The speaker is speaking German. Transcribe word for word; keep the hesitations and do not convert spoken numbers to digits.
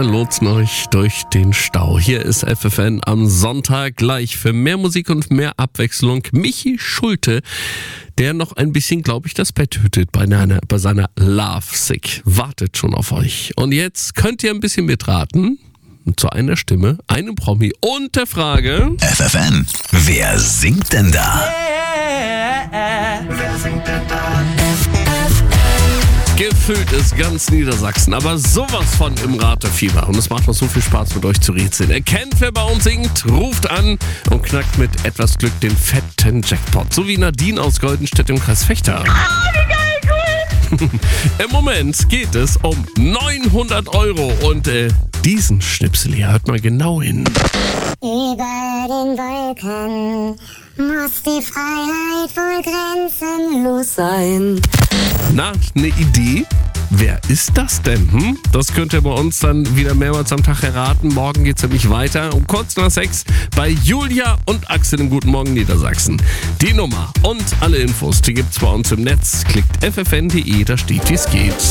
Wir lotsen euch durch den Stau. Hier ist F F N am Sonntag gleich für mehr Musik und mehr Abwechslung. Michi Schulte, der noch ein bisschen, glaube ich, das Bett hütet bei, einer, bei seiner Love Sick. Wartet schon auf euch. Und jetzt könnt ihr ein bisschen mitraten. Zu einer Stimme, einem Promi und der Frage: F F N, wer singt denn da? Wer singt denn da? Gefühlt ist ganz Niedersachsen, aber sowas von im Ratefieber. Und es macht noch so viel Spaß, mit euch zu rätseln. Erkennt, wer bei uns singt, ruft an und knackt mit etwas Glück den fetten Jackpot. So wie Nadine aus Goldenstedt im Kreis Vechta. Im Moment geht es um neunhundert Euro und äh, diesen Schnipsel hier, hört mal genau hin. Über den Wolken muss die Freiheit wohl grenzenlos sein. Na, eine Idee? Wer ist das denn? Hm? Das könnt ihr bei uns dann wieder mehrmals am Tag erraten. Morgen geht's nämlich weiter um kurz nach sechs bei Julia und Axel im Guten Morgen Niedersachsen. Die Nummer und alle Infos, die gibt's bei uns im Netz. Klickt f f n punkt d e, da steht, wie es geht.